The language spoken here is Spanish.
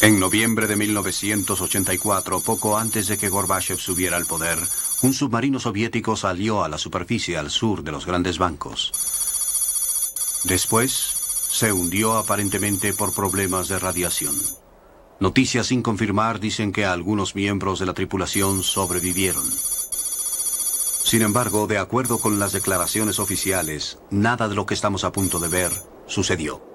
En noviembre de 1984, poco antes de que Gorbachev subiera al poder, un submarino soviético salió a la superficie al sur de los grandes bancos. Después, se hundió aparentemente por problemas de radiación. Noticias sin confirmar dicen que algunos miembros de la tripulación sobrevivieron. Sin embargo, de acuerdo con las declaraciones oficiales, nada de lo que estamos a punto de ver sucedió.